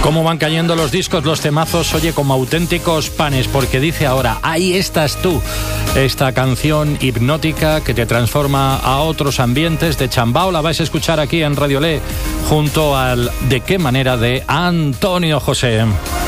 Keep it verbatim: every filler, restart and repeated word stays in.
Cómo van cayendo los discos, los temazos, oye, como auténticos panes, porque dice ahora, ahí estás tú, esta canción hipnótica que te transforma a otros ambientes de Chambao, la vais a escuchar aquí en Radio Le, junto al De qué manera de Antonio José.